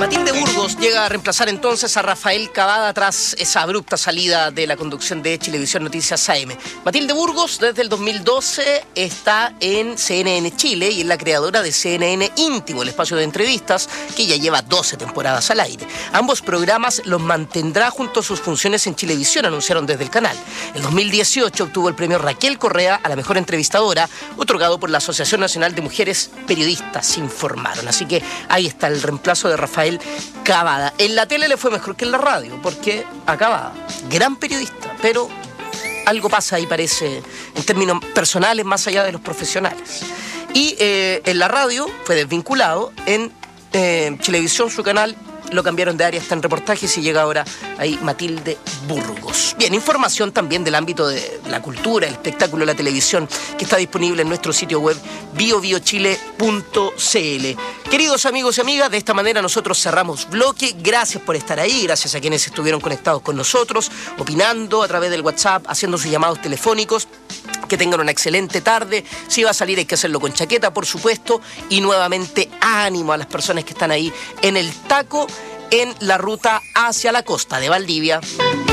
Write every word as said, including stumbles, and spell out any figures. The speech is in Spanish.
Matilde Burgos llega a reemplazar entonces a Rafael Cavada tras esa abrupta salida de la conducción de Chilevisión Noticias A M. Matilde Burgos desde el dos mil doce está en C N N Chile y es la creadora de C N N Íntimo, el espacio de entrevistas que ya lleva doce temporadas al aire. Ambos programas los mantendrá junto a sus funciones en Chilevisión, anunciaron desde el canal. En dos mil dieciocho obtuvo el premio Raquel Correa a la mejor entrevistadora, otorgado por la Asociación Nacional de Mujeres Periodistas, informaron. Así que ahí está el reemplazo de Rafael Cavada. En la tele le fue mejor que en la radio, porque a Cavada, gran periodista, pero algo pasa ahí, parece, en términos personales, más allá de los profesionales. Y eh, en la radio fue desvinculado, en eh, Chilevisión, su canal, lo cambiaron de área, está en reportajes y llega ahora ahí Matilde Burgos. Bien, información también del ámbito de la cultura, el espectáculo, la televisión, que está disponible en nuestro sitio web bio bio chile punto c l. Queridos amigos y amigas, de esta manera nosotros cerramos bloque. Gracias por estar ahí, gracias a quienes estuvieron conectados con nosotros, opinando a través del WhatsApp, haciendo sus llamados telefónicos. Que tengan una excelente tarde. Si va a salir hay que hacerlo con chaqueta, por supuesto. Y nuevamente ánimo a las personas que están ahí en el taco, en la ruta hacia la costa de Valdivia.